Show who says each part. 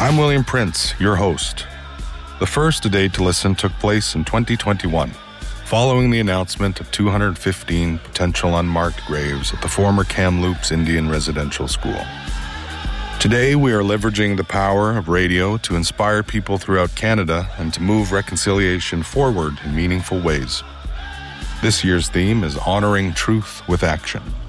Speaker 1: I'm William Prince, your host. The first A Day to Listen took place in 2021, following the announcement of 215 potential unmarked graves at the former Kamloops Indian Residential School. Today, we are leveraging the power of radio to inspire people throughout Canada and to move reconciliation forward in meaningful ways. This year's theme is Honoring Truth with Action.